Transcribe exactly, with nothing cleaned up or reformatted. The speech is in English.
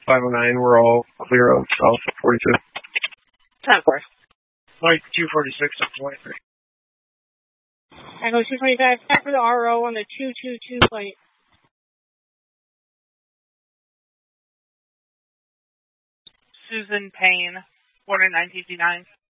five oh nine, we're all clear of Alpha forty-two. ten four. Flight two forty-six to flight three. Echo two twenty-five, time for the R O on the two two two flight. Susan Payne, Water nine T G nine.